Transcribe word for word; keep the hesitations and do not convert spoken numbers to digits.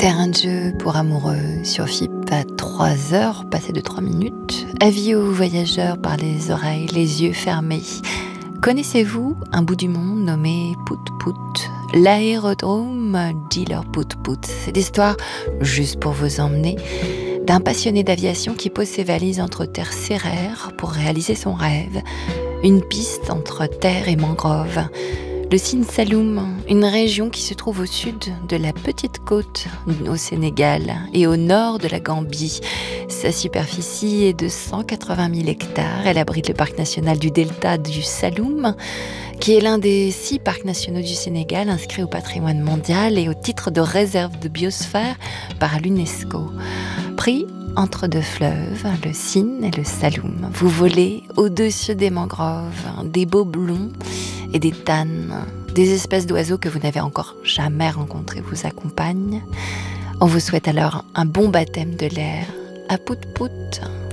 Terrain de jeu pour amoureux sur F I P à trois heures, passées de trois minutes. Avis aux voyageurs par les oreilles, les yeux fermés. Connaissez-vous un bout du monde nommé Pout-Pout? L'aérodrome dit leur Pout-Pout. C'est l'histoire, juste pour vous emmener, d'un passionné d'aviation qui pose ses valises entre terre sérère pour réaliser son rêve. Une piste entre terre et mangrove. Le Sine Saloum, une région qui se trouve au sud de la petite côte au Sénégal et au nord de la Gambie. Sa superficie est de cent quatre-vingt mille hectares. Elle abrite le parc national du delta du Saloum, qui est l'un des six parcs nationaux du Sénégal inscrits au patrimoine mondial et au titre de réserve de biosphère par l'UNESCO. Pris entre deux fleuves, le Sine et le Saloum. Vous volez au-dessus des mangroves, des beaux blonds et des tannes. Des espèces d'oiseaux que vous n'avez encore jamais rencontrés vous accompagnent. On vous souhaite alors un bon baptême de l'air à Pout-Pout.